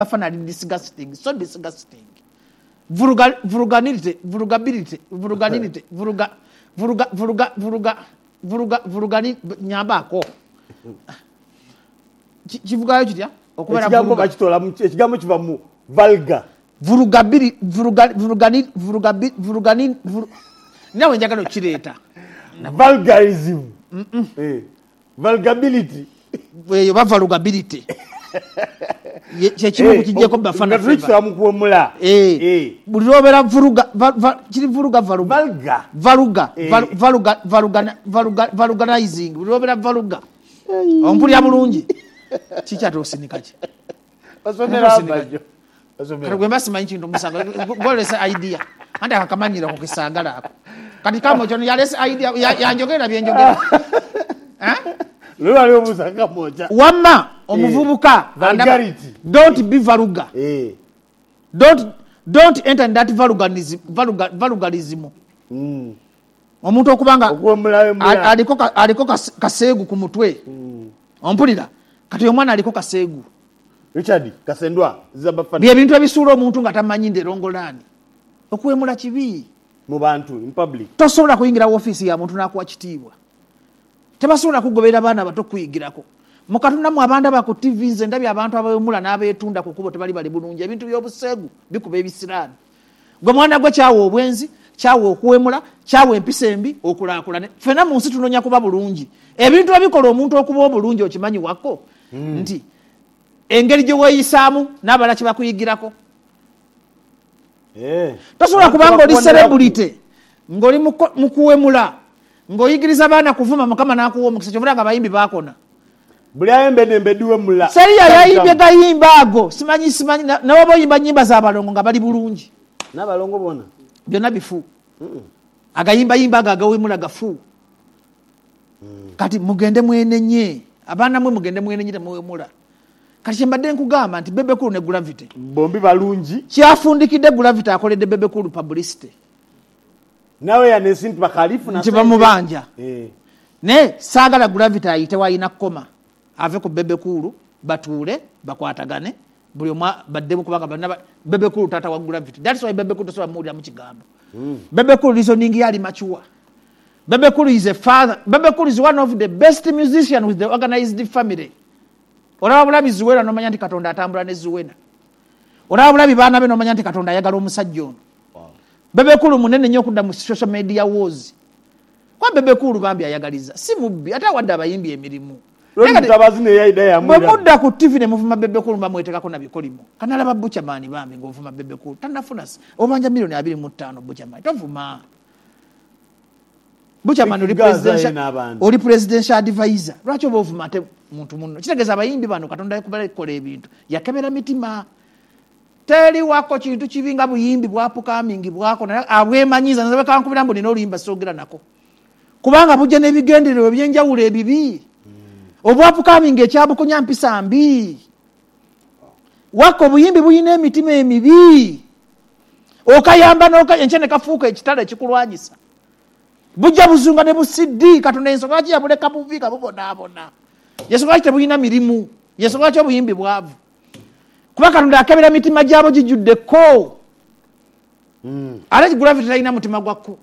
finally disgusting, so disgusting. Vulgarity, nyambako. Kivugayo kitya? Okubera ekigambo bakitola mu ekigambo kiva mu vulgar. Nawe njagala okireta. Vulgarism. Vulgarability. Weyo ba vulgarability. Chechimu kujjeko bafana favor. Mukuwemula. Bulobera kiri vulganizing. Bulobera vulgar. Ompulya bulungi. Chicha tosinikaje. Basomera abajo. Kale mbasimanyi kintu musanga golesa idea. Anda akamanyira ku kisagala ako. Kati kama kyo yalesa idea yanjogera byenjogera. Lolo aliyo musanga moja. Wamma omuvubuka don't be vulgar. Don't enter in that vulgarism. Omuntu okubanga aliko kaseegu ku mutwe. Ompulira kati omwana aliko kaseegu. Richard Kasendwa zabafana. Bye bintu ebisuula omuntu nga tamanyi nderongolani. Okuwemula kibi mu bantu in public. Tosobola kuyingira office ya muntu nakuwa kitiibwa. Tebasobola kugobera abaana bato kuyigirako. Mukatunda mu abanda ba ku TV nze ndabye abantu abawemula n'abeetunda ku kubo tebali bali bulungi ebintu by'obuseegu bikuba ebisiraani. Gwe mwana gwe kyawo obwenzi, kyawo okuwemula, kyawo empisa embi okulaakulane. Fena mu nsi tunonya kuba bulungi. Ebintu ebikola omuntu okuba obulungi okimanyi wako nti engeri gye weeyisaamu n'abala kye bakuyigirako. Tosobola kubanga oli celebrity ng'oli mu kuwemula ng'oyigiriza abaana kuvuma Mukama n'akuwa omukisa kyovula nga abayimbi baakona. Buli ayembe nembeddiwe mula. Seriya yayimbye gayimba ago simanyi nawaba oyimba nnyimba z'abalongo nga bali bulungi. N'abalongo bona byonna bifu. Agayimba yimba agawemula gafu. Kati mugende mwenenye abaana mwe mugende mwenenye temuwemula. Kati kyembadde nkugamba nti Bebe Cool ne Gravity bombi balungi kyafundikidde Gravity akoledde Bebe Cool publicity. Nawe ya nesinti bakalifu na ntiba mubanja. Ne saagala Gravity ayite wayina koma ave ku Bebe Cool batuule bakwatagane buli omwa baddemu kubanga banaba Bebe Cool tata wa Gravity. That's why Bebe Cool tosobola muwulira mu kigambo. Bebe Cool reasoning yali mature. Bebe Cool is a father. Bebe Cool is one of the best musicians with the organized family. Olaba bulabi Zuwena nomanya nti Katonda atambula ne Zuwena. Olaba bulabi baana be nomanya nti Katonda ayagala omusajja ono. Bebe Cool munene nnyo okudda mu social media wars. Kwa Bebe Cool bambi ayagaliza. Si mubbi ate wadde abayimbi emirimu. Bwemudda ku TV ne muvuma Bebe Cool bamwetekako na bikolimo. Kanalaba Buchamani bambi ng'ovuma Bebe Cool. Tanafuna obanja milioni 25 Buchamani. Tovuma. Buchamani oli presidential advisor. Lwaki oba ovuma ate muntu muno. Kitegeeza abayimbi bano Katonda yakubala ekola ebintu. Yakebera mitima. Teri wako kintu kibinga buyimbi bwapuka mingi bwako na abwemanyiza nawe kankubira mbo nino oluyimba sogera nako. Kubanga bujja n'ebigendererwa ebyenjawulo ebibi. Obwapuka mingi ekyabukonya mpisa mbi. Wako buyimbi buyina emitima emibi. Okayamba enkyene kafuuka ekitala ekikulwanyisa. Bujja buzunga ne busidi Katonda ensonga lwaki yabuleka buvika bubonaabona. Yensonga lwaki tebuyina mirimu. Yensonga lwaki obuyimbi bwavu. Kuba Katonda akebera mitima gyabo gijjuddeko. Ate Gravity talina mutima gwakko.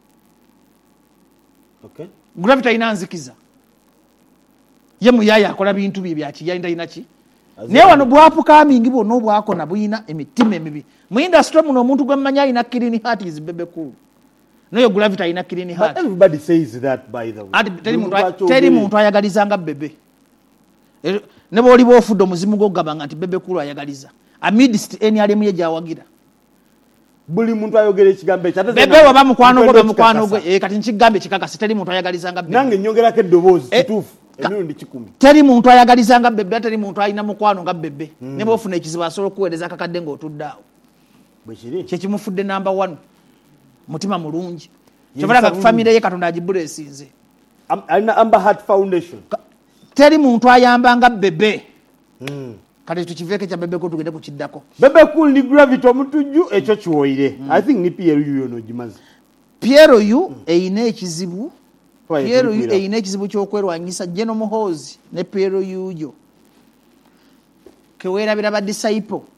Gravity talina nzikiza. Ye muyaya akola bintu bye bya kiyinda inaki. Naye wano bwapuka mingi bwonna obwakona buyina emitima emibi. Mu industry muno omuntu gwe mmanyi alina clean heart is Bebe Cool. Naye Gravity alina clean heart. Everybody says that by the way. Teri muntu ayagalizanga Bebe. Ne boli bofudde omuzimu gw'ogabanga nti Bebe Cool ayagaliza. Amidst NRM ye gyawagira. Buli muntu ayogera ekigambo ekyo. Bebe waba mukwano gwe mukwano gwe kati nkigambe kikakasi teri muntu ayagalizanga Bebe. Nange nyongerako eddoboozi kituufu. Emirundi 10. Teri muntu ayagalizanga Bebe, teri muntu alina mukwano nga Bebe. Ne bofuna ekizibu asobola okuweereza akakadde ng'otuddaawo. Bwekiri. Kyekimufudde number 1. Mutima mulungi. Kyobalaga family ye Katonda agibula esinze. Alina Amber Heart Foundation. Teri muntu ayambanga Bebe. Kati tukiveeke kya Bebe Cool tugende kukiddako. Bebe Cool ni Gravity omutujju ekyo kiwoire. I think ni Pierre Yu yono gimaze. Pierre Yu eyina ekizibu. Pierre Yu eyina ekizibu ky'okwerwanyisa General Muhoozi ne Pierre Yu yo. Keweerabira ba disciple